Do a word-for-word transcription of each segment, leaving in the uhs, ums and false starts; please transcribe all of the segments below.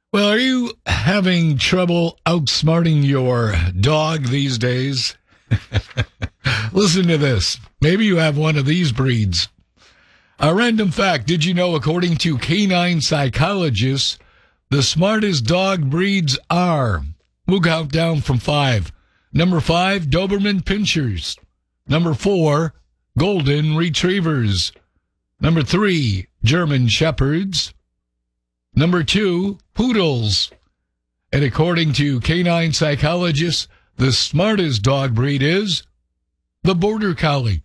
Well, are you having trouble outsmarting your dog these days? Listen to this. Maybe you have one of these breeds. A random fact. Did you know, according to canine psychologists, the smartest dog breeds are, we'll count down from five. Number five, Doberman Pinschers. Number four, Golden Retrievers. Number three, German Shepherds. Number two, Poodles. And according to canine psychologists, the smartest dog breed is the Border Collie.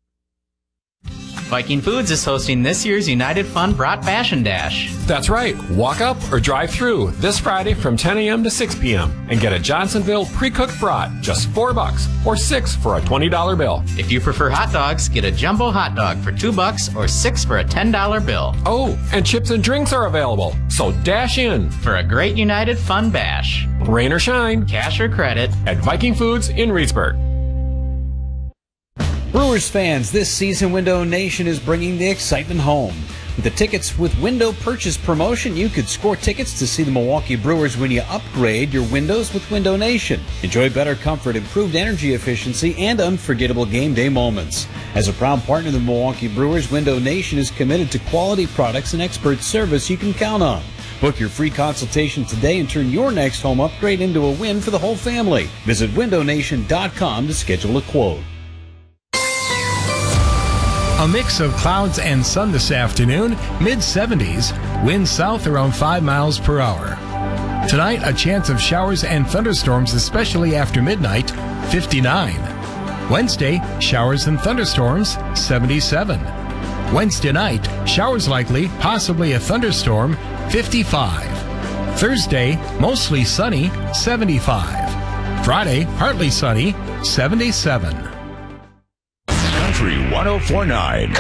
Viking Foods is hosting this year's United Fun Brat Bash and Dash. That's right. Walk up or drive through this Friday from ten a.m. to six p.m. and get a Johnsonville pre-cooked brat, just four bucks, or six for a twenty dollar bill. If you prefer hot dogs, get a jumbo hot dog for two bucks or six for a ten dollar bill. Oh, and chips and drinks are available, so dash in for a great United Fun Bash. Rain or shine, cash or credit, at Viking Foods in Reedsburg. Brewers fans, this season Window Nation is bringing the excitement home. With the Tickets with Window Purchase promotion, you could score tickets to see the Milwaukee Brewers when you upgrade your windows with Window Nation. Enjoy better comfort, improved energy efficiency, and unforgettable game day moments. As a proud partner of the Milwaukee Brewers, Window Nation is committed to quality products and expert service you can count on. Book your free consultation today and turn your next home upgrade into a win for the whole family. Visit window nation dot com to schedule a quote. A mix of clouds and sun this afternoon, mid seventies, wind south around five miles per hour. Tonight, a chance of showers and thunderstorms, especially after midnight, fifty-nine. Wednesday, showers and thunderstorms, seventy-seven. Wednesday night, showers likely, possibly a thunderstorm, fifty-five. Thursday, mostly sunny, seventy-five. Friday, partly sunny, seventy-seven. Country one oh four point nine